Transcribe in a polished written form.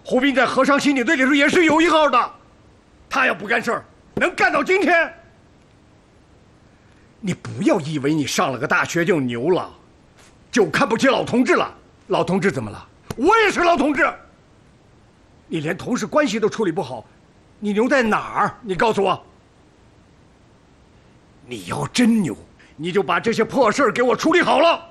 侯斌在和尚心里队里头也是有一号的，他要不干事儿，能干到今天？你不要以为你上了个大学就牛了，就看不起老同志了。老同志怎么了？我也是老同志。你连同事关系都处理不好，你牛在哪儿？你告诉我。你要真牛，你就把这些破事儿给我处理好了。